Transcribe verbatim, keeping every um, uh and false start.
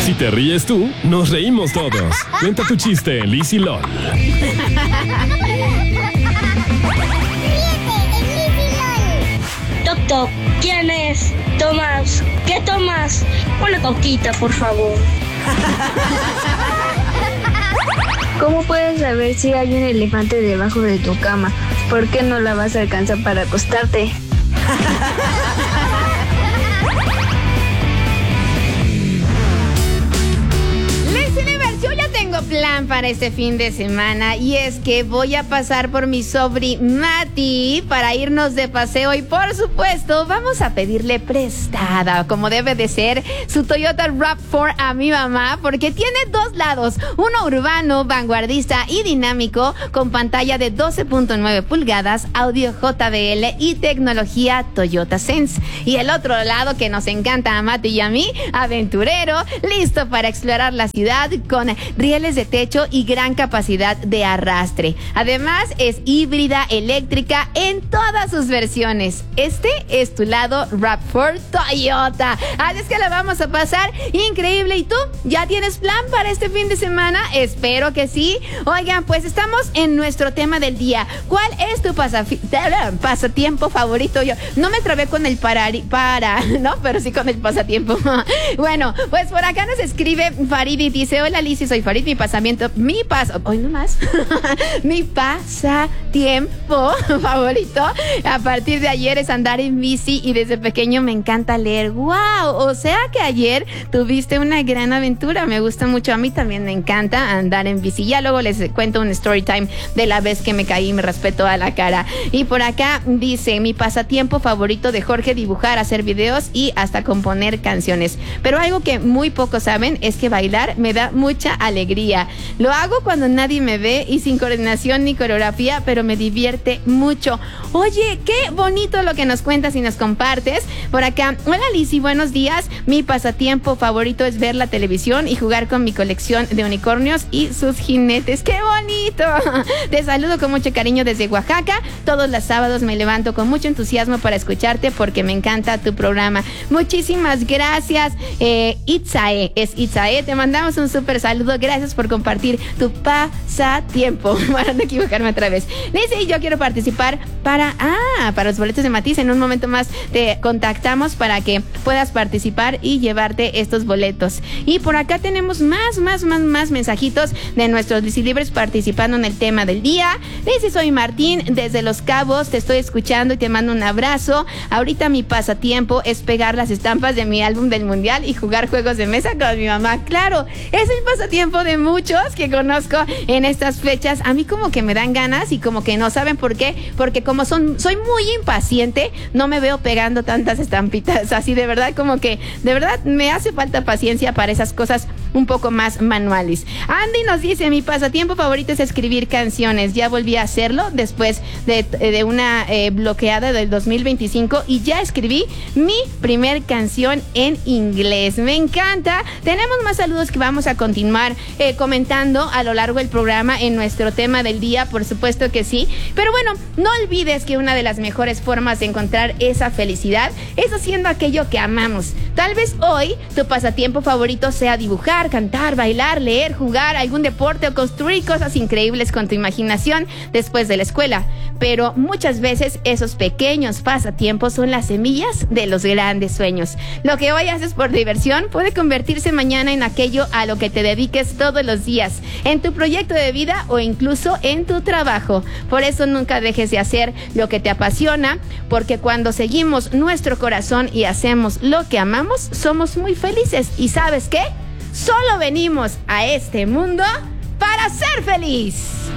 Si te ríes tú, nos reímos todos. Cuenta tu chiste en Liz y LOL. Toc, toc, ¿quién es? Tomás, ¿qué tomas? Una coquita, por favor. ¿Cómo puedes saber si hay un elefante debajo de tu cama? ¿Por qué no la vas a alcanzar para acostarte? Yo ya tengo plan para este fin de semana y es que voy a pasar por mi sobri Mati para irnos de paseo y por supuesto vamos a pedirle prestada, como debe de ser, su Toyota RAV cuatro a mi mamá porque tiene dos lados, uno urbano, vanguardista y dinámico con pantalla de doce punto nueve pulgadas, audio J B L y tecnología Toyota Sense, y el otro lado que nos encanta a Mati y a mí, aventurero, listo para explorar la ciudad con rieles de techo y gran capacidad de arrastre. Además, es híbrida eléctrica en todas sus versiones. Este es tu lado RAV cuatro Toyota. Así es que la vamos a pasar increíble. ¿Y tú? ¿Ya tienes plan para este fin de semana? Espero que sí. Oigan, pues estamos en nuestro tema del día. ¿Cuál es tu pasafi- pasatiempo favorito? Yo no me trabé con el para, para, ¿no? Pero sí con el pasatiempo. Bueno, pues por acá nos escribe Farid y dice: hola Liz, soy Farid, mi pasamiento, mi pas, hoy no más, mi pasatiempo favorito a partir de ayer es andar en bici y desde pequeño me encanta leer. ¡Wow! O sea que ayer tuviste una gran aventura, me gusta mucho, a mí también me encanta andar en bici. Ya luego les cuento un story time de la vez que me caí y me raspé a la cara. Y por acá dice: mi pasatiempo favorito de Jorge, dibujar, hacer videos y hasta componer canciones. Pero algo que muy pocos saben es que bailar me da mucha alegría. Lo hago cuando nadie me ve y sin coordinación ni coreografía, pero me divierte mucho. Oye, qué bonito lo que nos cuentas y nos compartes. Por acá, hola Lizzy, buenos días. Mi pasatiempo favorito es ver la televisión y jugar con mi colección de unicornios y sus jinetes. ¡Qué bonito! Te saludo con mucho cariño desde Oaxaca. Todos los sábados me levanto con mucho entusiasmo para escucharte porque me encanta tu programa. Muchísimas gracias, eh, Itzae. Es Itzae. Te mandamos un súper saludo. Gracias por compartir tu pasatiempo. Para no equivocarme otra vez. Lizzy, yo quiero participar para, ah, para los boletos de Matiz. En un momento más te contactamos para que puedas participar y llevarte estos boletos. Y por acá tenemos más, más, más, más mensajitos de nuestros Lizzy Libres participando en el tema del día. Lizzy, soy Martín desde Los Cabos. Te estoy escuchando y te mando un abrazo. Ahorita mi pasatiempo es pegar las estampas de mi álbum del mundial y jugar juegos de mesa con mi mamá. Claro, es el pasatiempo de muchos que conozco en estas fechas. A mí como que me dan ganas y como que no saben por qué, porque como son, soy muy impaciente, no me veo pegando tantas estampitas así, de verdad, como que de verdad me hace falta paciencia para esas cosas un poco más manuales. Andy nos dice: mi pasatiempo favorito es escribir canciones. Ya volví a hacerlo después de, de una eh, bloqueada del dos mil veinticinco y ya escribí mi primer canción en inglés. Me encanta. Tenemos más saludos que vamos a continuar eh, comentando a lo largo del programa en nuestro tema del día, por supuesto que sí. Pero bueno, no olvides que una de las mejores formas de encontrar esa felicidad es haciendo aquello que amamos. Tal vez hoy tu pasatiempo favorito sea dibujar, cantar, bailar, leer, jugar algún deporte o construir cosas increíbles con tu imaginación después de la escuela. Pero muchas veces esos pequeños pasatiempos son las semillas de los grandes sueños. Lo que hoy haces por diversión puede convertirse mañana en aquello a lo que te dediques todos los días, en tu proyecto de vida o incluso en tu trabajo. Por eso nunca dejes de hacer lo que te apasiona, porque cuando seguimos nuestro corazón y hacemos lo que amamos, somos muy felices. ¿Y sabes qué? Solo venimos a este mundo para ser feliz.